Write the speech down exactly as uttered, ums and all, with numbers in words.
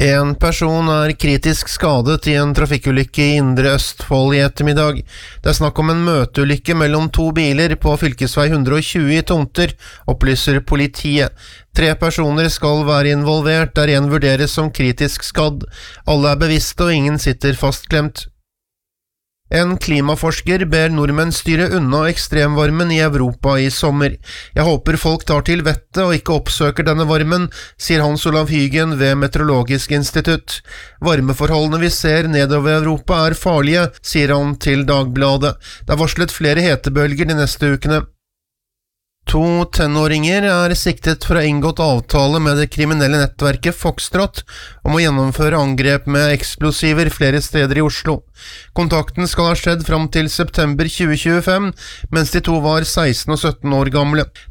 En person er kritisk skadet i en trafikkulykke i Indre Østfold i ettermiddag. Det er snakk om en møteulykke mellom to biler på fylkesvei hundre og tjue i Tomter, opplyser politiet. Tre personer skal være involvert, der en vurderes som kritisk skadd. Alle er bevisste og ingen sitter fastklemt. En klimaforsker ber nordmenn styre unna ekstremvarmen i Europa i sommer. Jeg håper folk tar til vettet og ikke oppsøker denne varmen, sier Hans Olav Hygen ved Meteorologisk institutt. Varmeforholdene vi ser nedover Europa er farlige, sier han til Dagbladet. Det er varslet flere hetebølger de neste ukene. To tenåringer er siktet for å ha inngått avtale med det kriminelle nettverket Foxtrot om å gjennomføre angrep med eksplosiver flere steder i Oslo. Kontakten skal ha skjedd fram til september tjue tjuefem, mens de to var seksten og sytten år gamle.